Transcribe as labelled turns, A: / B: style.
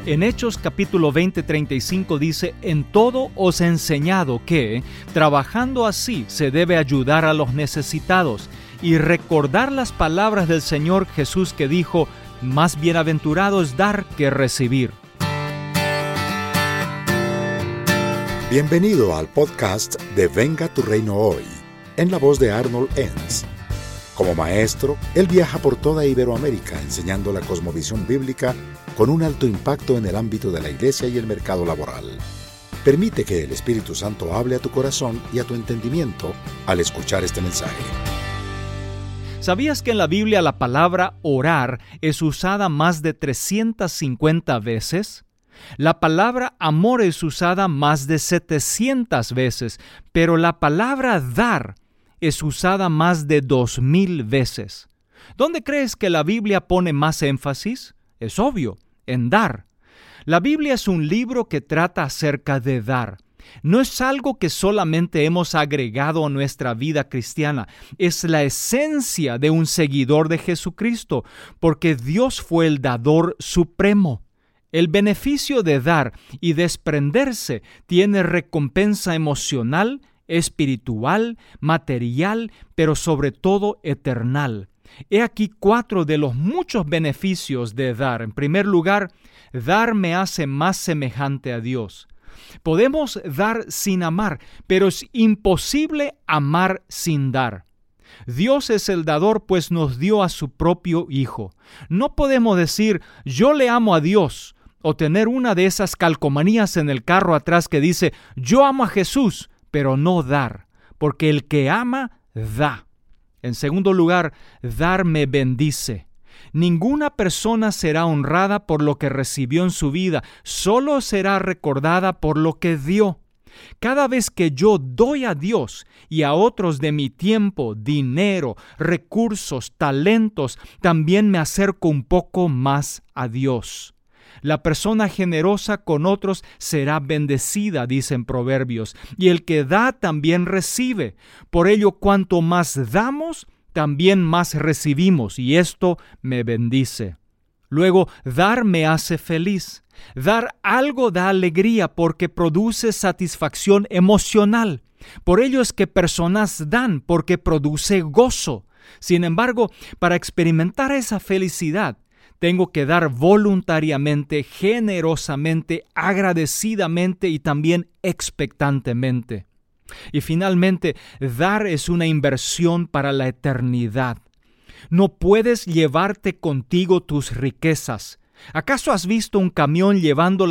A: En Hechos capítulo 20:35 dice: en todo os he enseñado que, trabajando así, se debe ayudar a los necesitados y recordar las palabras del Señor Jesús que dijo: más bienaventurado es dar que recibir.
B: Bienvenido al podcast de Venga tu Reino Hoy, en la voz de Arnold Enns. Como maestro, él viaja por toda Iberoamérica enseñando la cosmovisión bíblica con un alto impacto en el ámbito de la iglesia y el mercado laboral. Permite que el Espíritu Santo hable a tu corazón y a tu entendimiento al escuchar este mensaje.
A: ¿Sabías que en la Biblia la palabra orar es usada más de 350 veces? La palabra amor es usada más de 700 veces, pero la palabra dar es usada más de 2000 veces. ¿Dónde crees que la Biblia pone más énfasis? Es obvio, en dar. La Biblia es un libro que trata acerca de dar. No es algo que solamente hemos agregado a nuestra vida cristiana. Es la esencia de un seguidor de Jesucristo, porque Dios fue el dador supremo. El beneficio de dar y desprenderse tiene recompensa emocional, espiritual, material, pero sobre todo eternal. He aquí 4 de los muchos beneficios de dar. En primer lugar, dar me hace más semejante a Dios. Podemos dar sin amar, pero es imposible amar sin dar. Dios es el dador, pues nos dio a su propio Hijo. No podemos decir, yo le amo a Dios, o tener una de esas calcomanías en el carro atrás que dice, yo amo a Jesús, pero no dar, porque el que ama, da. En segundo lugar, dar me bendice. Ninguna persona será honrada por lo que recibió en su vida, solo será recordada por lo que dio. Cada vez que yo doy a Dios y a otros de mi tiempo, dinero, recursos, talentos, también me acerco un poco más a Dios. La persona generosa con otros será bendecida, dicen Proverbios, y el que da también recibe. Por ello, cuanto más damos, también más recibimos, y esto me bendice. Luego, dar me hace feliz. Dar algo da alegría porque produce satisfacción emocional. Por ello es que personas dan porque produce gozo. Sin embargo, para experimentar esa felicidad, tengo que dar voluntariamente, generosamente, agradecidamente y también expectantemente. Y finalmente, dar es una inversión para la eternidad. No puedes llevarte contigo tus riquezas. ¿Acaso has visto un camión llevando